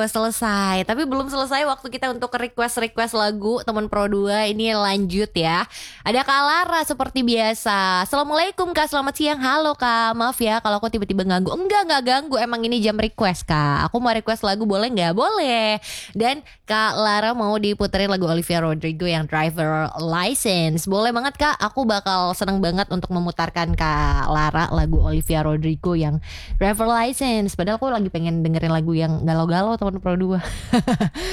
selesai. Tapi belum selesai waktu kita untuk request lagu teman Pro 2. Ini lanjut ya. Ada Kak Lara seperti biasa. Assalamualaikum Kak, selamat siang. Halo Kak, maaf ya kalau aku tiba-tiba ganggu. Enggak ganggu, emang ini jam request Kak. Aku mau request lagu, boleh nggak? Boleh. Dan Kak Lara mau diputerin lagu Olivia Rodrigo yang Driver License. Boleh banget Kak, aku bakal seneng banget untuk memutarkan Kak Lara lagu Olivia Rodrigo yang Driver License. Padahal aku lagi pengen dengerin lagu yang galau-galau teman Pro 2.